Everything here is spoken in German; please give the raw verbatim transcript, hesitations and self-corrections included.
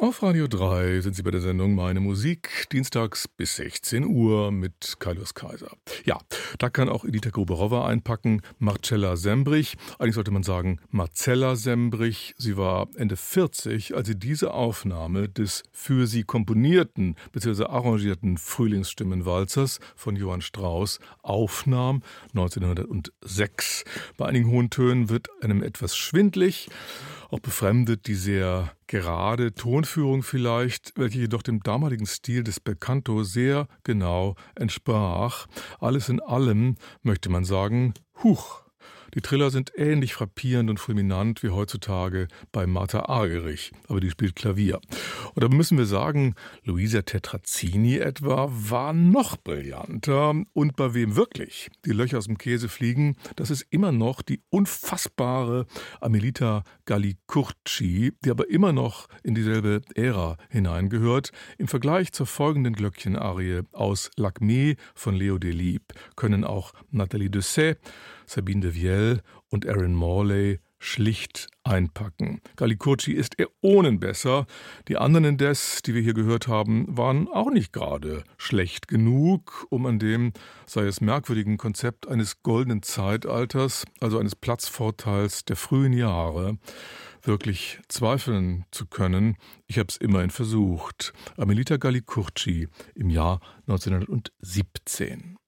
Auf Radio drei sind Sie bei der Sendung Meine Musik, dienstags bis sechzehn Uhr mit Kaius Kaiser. Ja, da kann auch Edita Gruberowa einpacken, Marcella Sembrich, eigentlich sollte man sagen Marcella Sembrich. Sie war Ende vierzig, als sie diese Aufnahme des für sie komponierten bzw. arrangierten Frühlingsstimmenwalzers von Johann Strauss aufnahm, neunzehnhundertsechs. Bei einigen hohen Tönen wird einem etwas schwindlig, auch befremdet die sehr gerade Tonführung vielleicht, welche jedoch dem damaligen Stil des Belcanto sehr genau entsprach. Alles in allem möchte man sagen, huch. Die Triller sind ähnlich frappierend und fulminant wie heutzutage bei Martha Argerich, aber die spielt Klavier. Und da müssen wir sagen, Luisa Tetrazzini etwa war noch brillanter. Und bei wem wirklich die Löcher aus dem Käse fliegen, das ist immer noch die unfassbare Amelita Galli-Curci, die aber immer noch in dieselbe Ära hineingehört. Im Vergleich zur folgenden Glöckchenarie aus Lakmé von Leo Delibes können auch Nathalie Dessay, Sabine de Viel und Aaron Morley schlicht einpacken. Galli-Curci ist Äonen besser. Die anderen indes, die wir hier gehört haben, waren auch nicht gerade schlecht genug, um an dem, sei es merkwürdigen Konzept eines goldenen Zeitalters, also eines Platzvorteils der frühen Jahre, wirklich zweifeln zu können. Ich habe es immerhin versucht. Amelita Galli-Curci im Jahr neunzehnhundertsiebzehn.